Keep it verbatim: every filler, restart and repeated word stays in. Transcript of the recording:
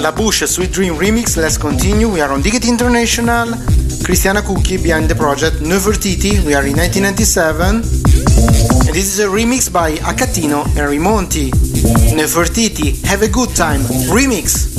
La Bush Sweet Dream Remix. Let's continue. We are on Dig It International. Christiana Cookie behind the project Nefertiti. We are in nineteen ninety-seven. And this is a remix by Acatino and Rimonti. Nefertiti, Have a Good Time Remix.